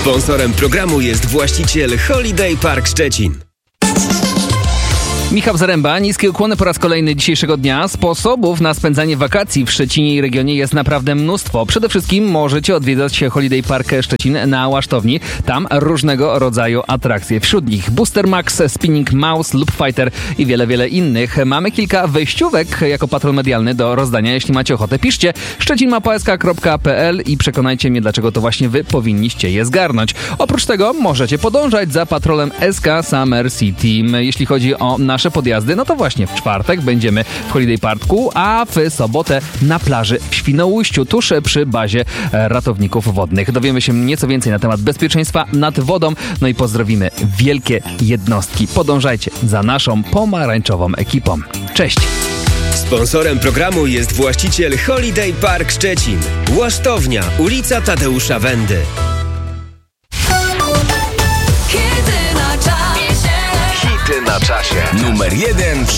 Sponsorem programu jest właściciel Holiday Park Szczecin. Michał Zaręba, niskie ukłony po raz kolejny dzisiejszego dnia. Sposobów na spędzanie wakacji w Szczecinie i regionie jest naprawdę mnóstwo. Przede wszystkim możecie odwiedzać Holiday Park Szczecin na Łasztowni. Tam różnego rodzaju atrakcje. Wśród nich Booster Max, Spinning Mouse, Loop Fighter i wiele innych. Mamy kilka wejściówek jako patrol medialny do rozdania. Jeśli macie ochotę, piszcie szczecinmapa.sk.pl i przekonajcie mnie, dlaczego to właśnie wy powinniście je zgarnąć. Oprócz tego możecie podążać za patrolem SK Summer City. Jeśli chodzi o nasze podjazdy, no to właśnie w czwartek będziemy w Holiday Parku, a w sobotę na plaży w Świnoujściu, tuż przy bazie ratowników wodnych. Dowiemy się nieco więcej na temat bezpieczeństwa nad wodą, no i pozdrowimy wielkie jednostki. Podążajcie za naszą pomarańczową ekipą. Cześć! Sponsorem programu jest właściciel Holiday Park Szczecin. Łasztownia, ulica Tadeusza Wendy. Hity na czasie. Numer 1